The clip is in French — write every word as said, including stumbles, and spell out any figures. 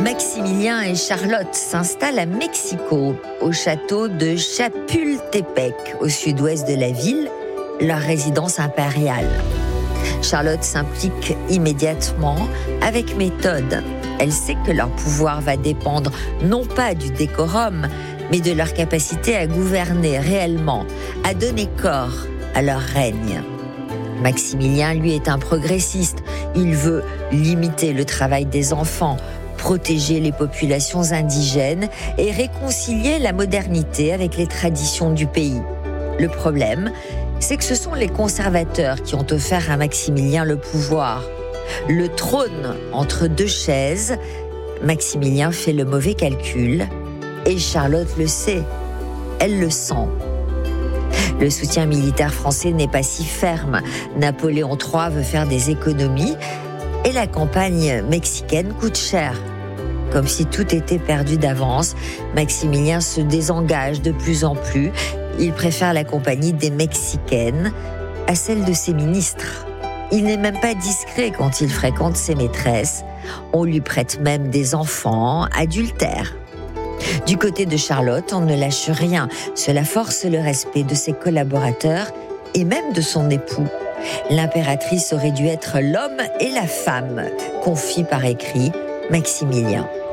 Maximilien et Charlotte s'installent à Mexico, au château de Chapultepec, au sud-ouest de la ville, leur résidence impériale. Charlotte s'implique immédiatement avec méthode. Elle sait que leur pouvoir va dépendre non pas du décorum, mais de leur capacité à gouverner réellement, à donner corps à leur règne. Maximilien, lui, est un progressiste. Il veut limiter le travail des enfants, protéger les populations indigènes et réconcilier la modernité avec les traditions du pays. Le problème, c'est que ce sont les conservateurs qui ont offert à Maximilien le pouvoir. Le trône entre deux chaises. Maximilien fait le mauvais calcul et Charlotte le sait. Elle le sent. Le soutien militaire français n'est pas si ferme. Napoléon trois veut faire des économies et la campagne mexicaine coûte cher. Comme si tout était perdu d'avance, Maximilien se désengage de plus en plus. Il préfère la compagnie des Mexicaines à celle de ses ministres. Il n'est même pas discret quand il fréquente ses maîtresses. On lui prête même des enfants adultères. Du côté de Charlotte, on ne lâche rien. Cela force le respect de ses collaborateurs et même de son époux. L'impératrice aurait dû être l'homme et la femme, confie par écrit Maximilien.